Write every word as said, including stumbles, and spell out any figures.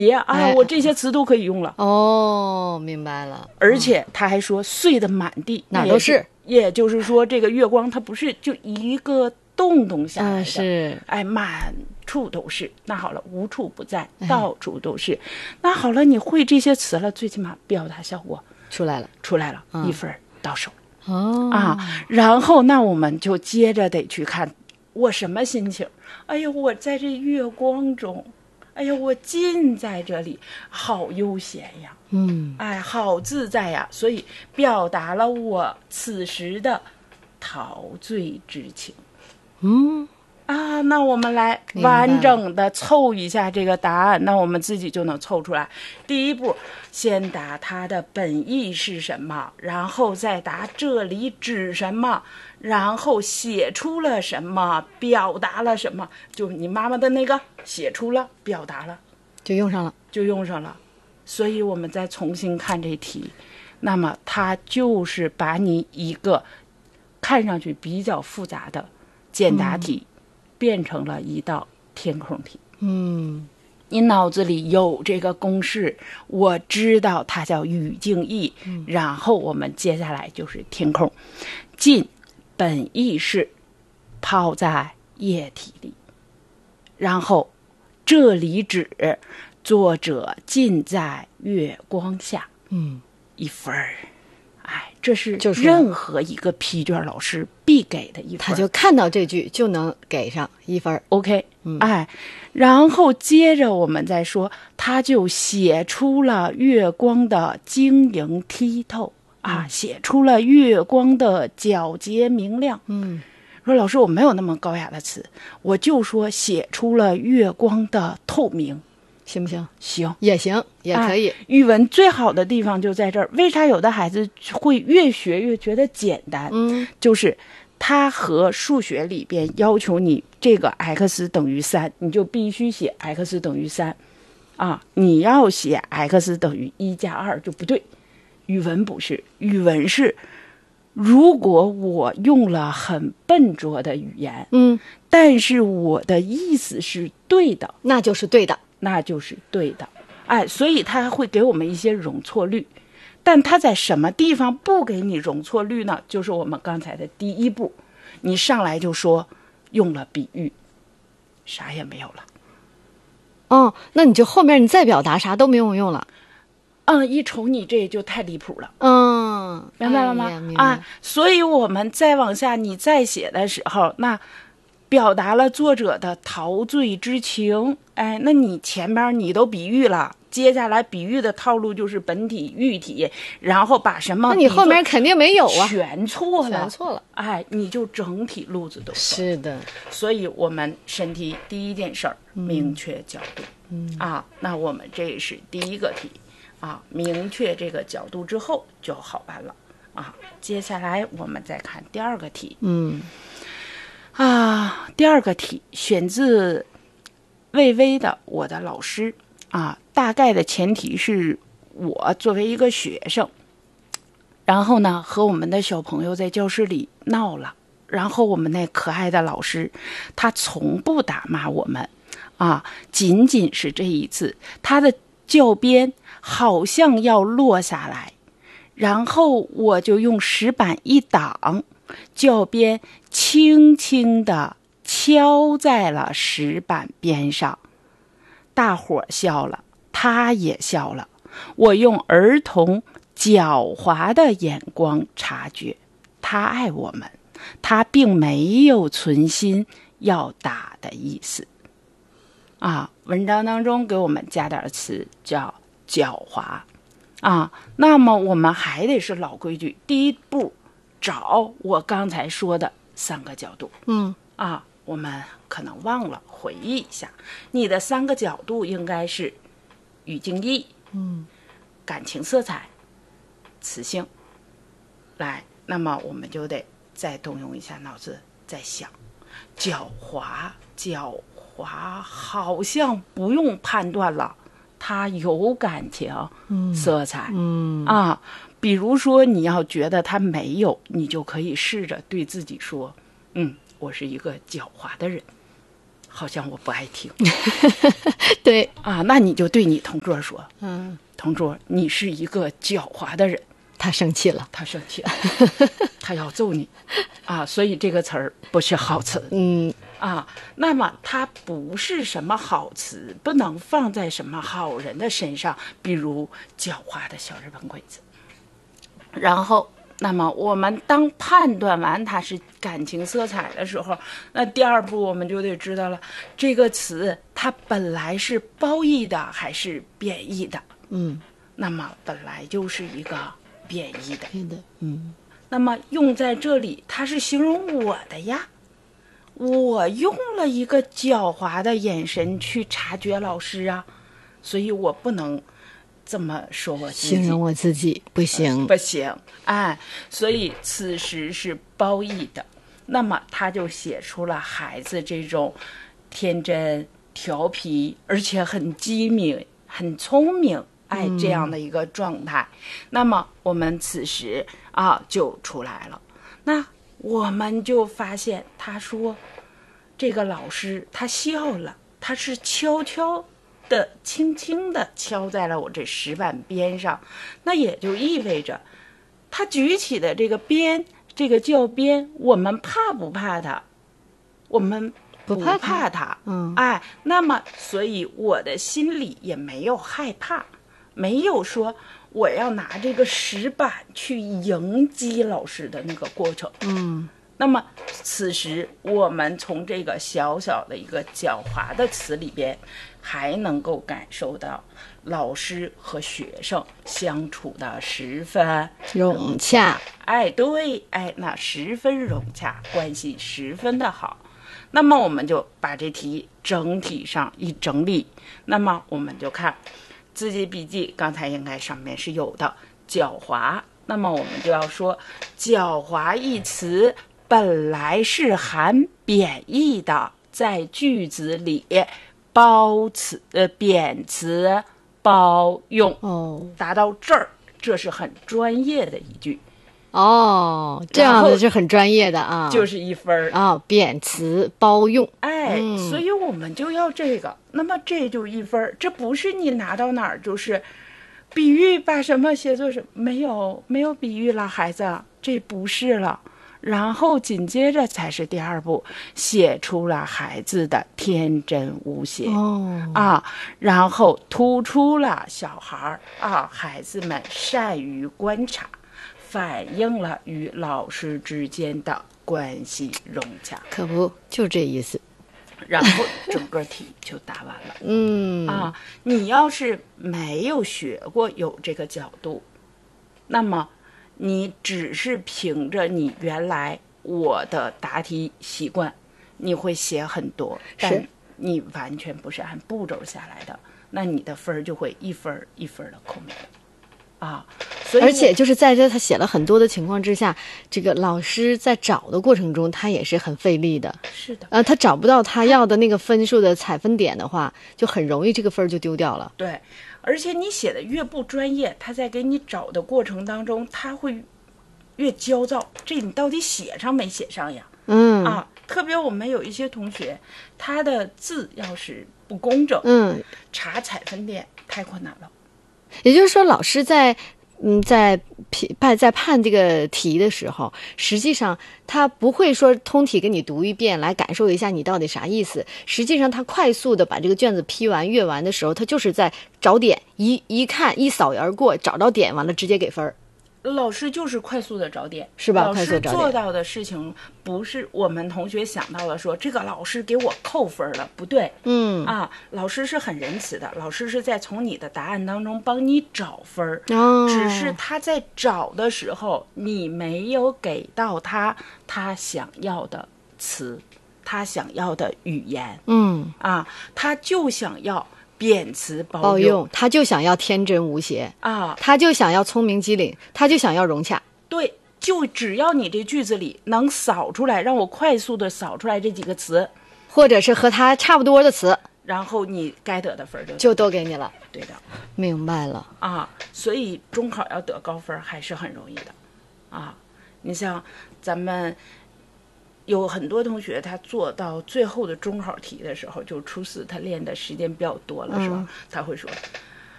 也啊、哎，我这些词都可以用了。 哦，明白了。 而且他还说碎的满地， 哪都是。 也就是说，这个月光它不是就一个洞洞下来的， 嗯、是， 哎，满处都是。那好了，无处不在，到处都是。哎、那好了，你会这些词了，最起码表达效果出来了， 出来了， 嗯、 一分到手。 哦啊，然后那我们就接着得去看我什么心情。哎呀，我在这月光中，哎呀，我浸在这里，好悠闲呀。 嗯， 哎，好自在呀，所以表达了我此时的陶醉之情。 嗯， 啊，那我们来完整的凑一下这个答案，那我们自己就能凑出来。第一步，先答它的本意是什么，然后再答这里指什么，然后写出了什么，表达了什么。就你妈妈的那个，写出了，表达了， 就用上了， 就用上了。所以我们再重新看这题，那么它就是把你一个看上去比较复杂的简答题、嗯、变成了一道填空题。 嗯， 你脑子里有这个公式，我知道它叫语境义、嗯、然后我们接下来就是填空。浸本意是泡在液体里，然后这里指作者浸在月光下， 嗯， 一分儿。哎，这是任何一个批卷老师必给的一分， 他就看到这句就能给上一分。 OK， 嗯， 哎，然后接着我们再说，他就写出了月光的晶莹剔透啊， 嗯、 写出了月光的皎洁明亮。 嗯， 说老师我没有那么高雅的词，我就说写出了月光的透明。 行不行？ 行， 也行，也可以。 哎、语文最好的地方就在这儿。为啥有的孩子会越学越觉得简单？ 嗯， 就是他和数学里边要求你这个 x 等于三，你就必须写 x 等于三，啊，你要写 x 等于一加二就不对。语文不是，语文是，如果我用了很笨拙的语言， 嗯， 但是我的意思是对的， 那就是对的。 那就是对的，哎，所以他会给我们一些容错率，但他在什么地方不给你容错率呢？就是我们刚才的第一步，你上来就说用了比喻，啥也没有了。 哦，那你就后面你再表达啥都没有用了。 嗯，一瞅你这就太离谱了。 嗯， 明白了吗？ 哎、 啊，所以我们再往下，你再写的时候，那表达了作者的陶醉之情。哎，那你前面你都比喻了，接下来比喻的套路就是本体、喻体，然后把什么？ 那你后面肯定没有啊， 全错了， 全错了。 哎，你就整体路子都错。 是的， 所以我们审题第一件事儿、嗯、明确角度。 嗯啊，那我们这是第一个题啊，明确这个角度之后就好办了啊。接下来我们再看第二个题。 嗯。 啊，第二个题选自魏巍的《我的老师》啊，大概的前提是我作为一个学生，然后呢和我们的小朋友在教室里闹了，然后我们那可爱的老师他从不打骂我们啊，仅仅是这一次他的教鞭好像要落下来，然后我就用石板一挡，教鞭轻轻地敲在了石板边上，大伙笑了，他也笑了。我用儿童狡猾的眼光察觉，他爱我们，他并没有存心要打的意思。啊，文章当中给我们加点词叫狡猾。啊，那么我们还得是老规矩，第一步找我刚才说的三个角度。 嗯， 啊，我们可能忘了回忆一下，你的三个角度应该是语境义， 嗯， 感情色彩，词性。来，那么我们就得再动用一下脑子，再想，狡猾，狡猾，好像不用判断了。他有感情色彩， 嗯, 嗯啊，比如说你要觉得他没有，你就可以试着对自己说，嗯，我是一个狡猾的人， 好像我不爱听对， 啊，那你就对你同桌说， 嗯， 同桌，你是一个狡猾的人。 他生气了， 他生气了，他要揍你啊！所以这个词儿不是好词， 嗯啊，那么它不是什么好词，不能放在什么好人的身上，比如狡猾的小日本鬼子。然后，那么我们当判断完它是感情色彩的时候，那第二步我们就得知道了，这个词它本来是褒义的还是贬义的？ 嗯， 那么本来就是一个贬义的。 对的，嗯， 那么用在这里，它是形容我的呀。我用了一个狡猾的眼神去察觉老师啊，所以我不能这么说我自己， 形容我自己不行， 不行，哎，所以此时是褒义的。那么他就写出了孩子这种天真、调皮，而且很机敏、很聪明，哎，这样的一个状态。嗯、那么我们此时啊就出来了。那我们就发现，他说这个老师他笑了，他是悄悄的、轻轻的敲在了我这石板边上，那也就意味着他举起的这个鞭，这个教鞭，我们怕不怕他？我们不怕他， 不怕他嗯， 哎，那么所以我的心里也没有害怕，没有说我要拿这个石板去迎击老师的那个过程。 嗯， 那么此时我们从这个小小的一个狡猾的词里边，还能够感受到老师和学生相处的十分融洽。 哎，对，哎，那十分融洽，关系十分的好。那么我们就把这题整体上一整理，那么我们就看自己笔记，刚才应该上面是有的狡猾。那么我们就要说，狡猾一词本来是含贬义的，在句子里褒词呃贬词褒用。 哦， 达到这儿，这是很专业的一句。 哦，这样的是很专业的啊， 就是一分儿啊，贬词褒用。 哎、 嗯， 所以我们就要这个，那么这就一分儿，这不是你拿到哪儿就是比喻，把什么写作什么，没有没有比喻了，孩子，这不是了。然后紧接着才是第二步，写出了孩子的天真无邪、 哦啊，然后突出了小孩儿啊，孩子们善于观察，反映了与老师之间的关系融洽。 可不就这意思。 然后整个题就答完了。 嗯啊，你要是没有学过有这个角度，那么你只是凭着你原来我的答题习惯，你会写很多，但你完全不是按步骤下来的，那你的分就会一分一分的扣没了。啊，所以而且就是在这他写了很多的情况之下，这个老师在找的过程中，他也是很费力的。 是的， 呃，他找不到他要的那个分数的采分点的话，就很容易这个分就丢掉了。 对，而且你写的越不专业，他在给你找的过程当中，他会越焦躁。这你到底写上没写上呀？ 嗯啊，特别我们有一些同学，他的字要是不工整， 嗯， 查采分点太困难了。 也就是说，老师在嗯在判在判这个题的时候，实际上他不会说通题给你读一遍来感受一下你到底啥意思。实际上，他快速的把这个卷子批完阅完的时候，他就是在找点，一一看一扫而过，找到点，完了直接给分儿。 老师就是快速的找点， 是吧？ 老师快速找点做到的事情不是我们同学想到的说这个老师给我扣分了，不对。 嗯啊，老师是很仁慈的，老师是在从你的答案当中帮你找分儿、 哦， 只是他在找的时候，你没有给到他他想要的词，他想要的语言。 嗯啊，他就想要贬词褒褒用，他就想要天真无邪啊， 他就想要聪明机灵，他就想要融洽。 对，就只要你这句子里能扫出来，让我快速的扫出来这几个词， 或者是和他差不多的词， 然后你该得的分就就都给你了。 对的， 明白了啊，所以中考要得高分还是很容易的啊。你像咱们有很多同学他做到最后的中考题的时候，就初四他练的时间比较多了时候， 嗯他会说